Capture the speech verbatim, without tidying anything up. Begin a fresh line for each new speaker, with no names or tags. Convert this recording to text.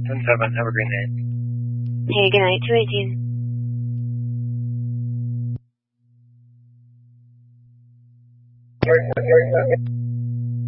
ten seven, have a great night.
Hey, good night, two eighteen.
Sorry, sorry, sorry.